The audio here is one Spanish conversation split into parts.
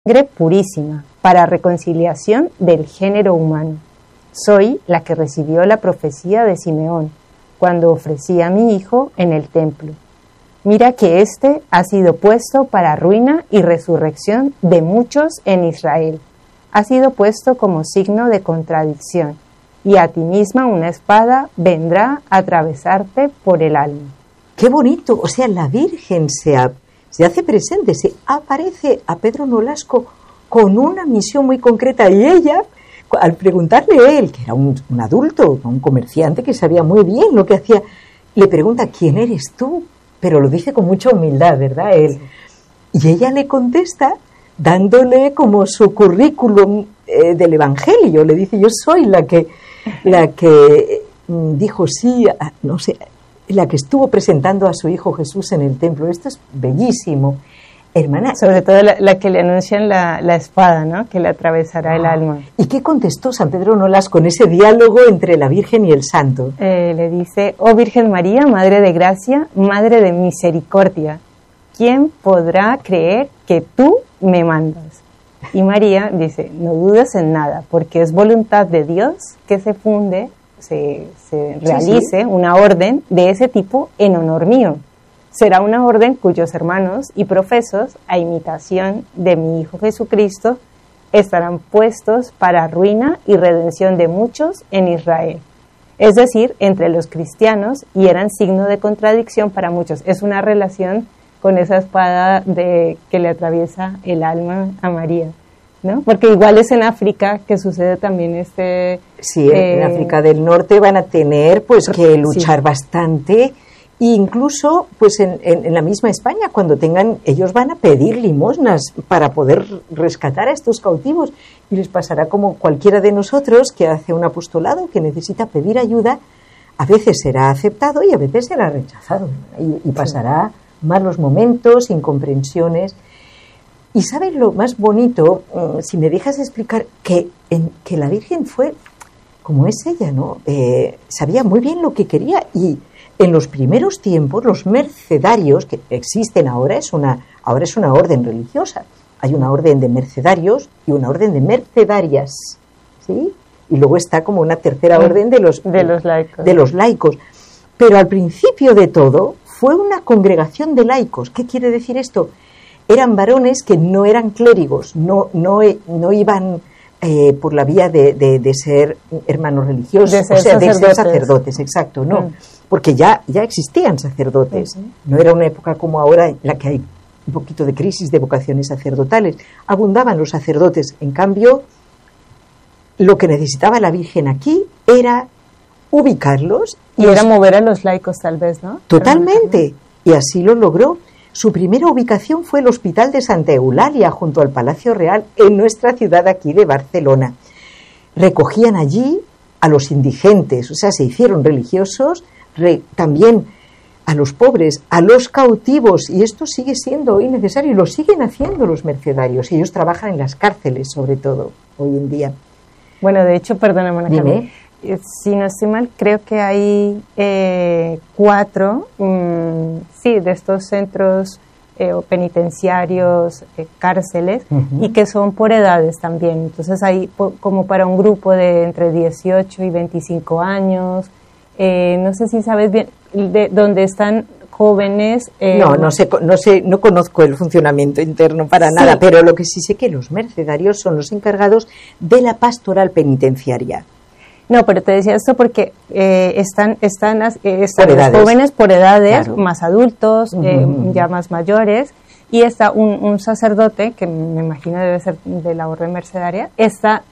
sangre purísima para reconciliación del género humano. Soy la que recibió la profecía de Simeón cuando ofrecí a mi hijo en el templo. Mira que éste ha sido puesto para ruina y resurrección de muchos en Israel. Ha sido puesto como signo de contradicción, y a ti misma una espada vendrá a atravesarte por el alma. ¡Qué bonito! O sea, la Virgen se hace presente, se aparece a Pedro Nolasco con una misión muy concreta, y ella, al preguntarle a él, que era un adulto, un comerciante que sabía muy bien lo que hacía, le pregunta: ¿quién eres tú? Pero lo dice con mucha humildad, ¿verdad? Él. Y ella le contesta dándole como su currículum del Evangelio. Le dice: yo soy la que dijo sí, no sé, la que estuvo presentando a su hijo Jesús en el templo. Esto es bellísimo. Hermana. Sobre todo la que le anuncian la espada, ¿no? Que le atravesará el alma. ¿Y qué contestó San Pedro Nolasco en ese diálogo entre la Virgen y el Santo? Le dice: oh Virgen María, Madre de Gracia, Madre de Misericordia, ¿quién podrá creer que tú me mandas? Y María dice: no dudes en nada, porque es voluntad de Dios que se realice una orden de ese tipo en honor mío. Será una orden cuyos hermanos y profesos, a imitación de mi Hijo Jesucristo, estarán puestos para ruina y redención de muchos en Israel. Es decir, entre los cristianos, y eran signo de contradicción para muchos. Es una relación con esa espada que le atraviesa el alma a María, ¿no? Porque igual es en África que sucede también Sí, en África del Norte van a tener pues que luchar bastante. E incluso, pues en la misma España, cuando ellos van a pedir limosnas para poder rescatar a estos cautivos, y les pasará como cualquiera de nosotros que hace un apostolado, que necesita pedir ayuda. A veces será aceptado y a veces será rechazado, y pasará malos momentos, incomprensiones. Y ¿sabes lo más bonito? Si me dejas explicar, que la Virgen fue como es ella, ¿no? Sabía muy bien lo que quería, y en los primeros tiempos, los mercedarios que existen ahora es una orden religiosa. Hay una orden de mercedarios y una orden de mercedarias, ¿sí? Y luego está como una tercera orden de los laicos. Pero al principio de todo fue una congregación de laicos. ¿Qué quiere decir esto? Eran varones que no eran clérigos, no iban por la vía de ser hermanos religiosos, de ser sacerdotes, exacto, no. Porque ya existían sacerdotes. No era una época como ahora en la que hay un poquito de crisis de vocaciones sacerdotales. Abundaban los sacerdotes. En cambio, lo que necesitaba la Virgen aquí era ubicarlos. Y era mover a los laicos, tal vez, ¿no? Totalmente. Y así lo logró. Su primera ubicación fue el Hospital de Santa Eulalia, junto al Palacio Real, en nuestra ciudad aquí de Barcelona. Recogían allí a los indigentes, o sea, se hicieron religiosos, también a los pobres, a los cautivos, y esto sigue siendo hoy necesario, y lo siguen haciendo los mercedarios. Ellos trabajan en las cárceles, sobre todo, hoy en día. Bueno, de hecho, perdóname, Dime. Si no estoy mal, creo que hay 4 de estos centros penitenciarios, cárceles, y que son por edades también. Entonces hay como para un grupo de entre 18 y 25 años. No sé si sabes bien de dónde están jóvenes. No conozco el funcionamiento interno para nada, pero lo que sí sé que los mercedarios son los encargados de la pastoral penitenciaria. No, pero te decía esto porque están los jóvenes por edades, claro, más adultos, ya más mayores, y está un sacerdote, que me imagino debe ser de la orden mercedaria, está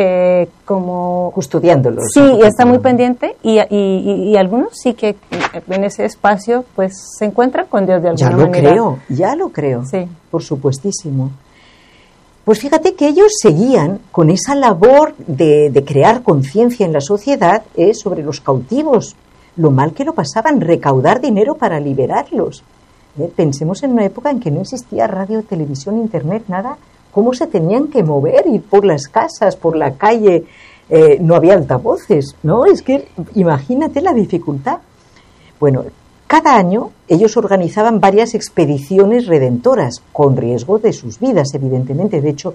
como custodiándolos. Sí, está muy pendiente, y algunos sí que en ese espacio pues se encuentran con Dios de alguna manera. Ya lo creo, sí, por supuestísimo. Pues fíjate que ellos seguían con esa labor de crear conciencia en la sociedad sobre los cautivos, lo mal que lo pasaban, recaudar dinero para liberarlos. Pensemos en una época en que no existía radio, televisión, internet, nada. ¿Cómo se tenían que mover? Ir por las casas, por la calle, no había altavoces, ¿no? Es que imagínate la dificultad. Bueno, cada año ellos organizaban varias expediciones redentoras, con riesgo de sus vidas, evidentemente. De hecho,